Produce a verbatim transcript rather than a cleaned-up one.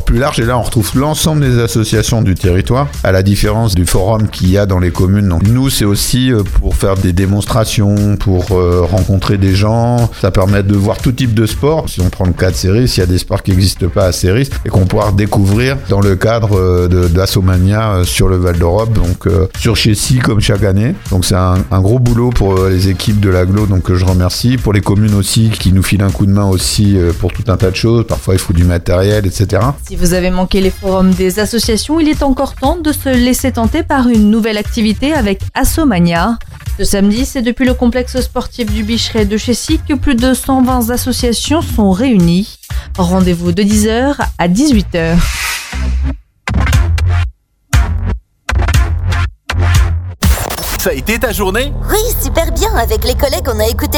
plus large. Et là, on retrouve l'ensemble des associations du territoire, à la différence du forum qu'il y a dans les communes. Donc, nous, c'est aussi pour faire des démonstrations, pour euh, rencontrer des gens. Ça permet de voir tout type de sport. Si on prend le cas de Céris, il y a des sports qui n'existent pas à Céris et qu'on pourra découvrir dans le cadre de, d'Assomania sur le Val d'Europe, donc euh, sur Chessy comme chaque année. Donc c'est un, un gros boulot pour les équipes de l'agglo, donc que je remercie. Pour les communes aussi qui nous filent un coup de main aussi pour tout un tas de choses. Parfois il faut du matériel, et cetera. Si vous avez manqué les forums des associations, il est encore temps de se laisser tenter par une nouvelle activité avec Assomania. Ce samedi, c'est depuis le complexe sportif du Bicheret de Chessy que plus de cent vingt associations sont réunies. Rendez-vous de dix heures à dix-huit heures. Ça a été ta journée ? Oui, super bien. Avec les collègues, on a écouté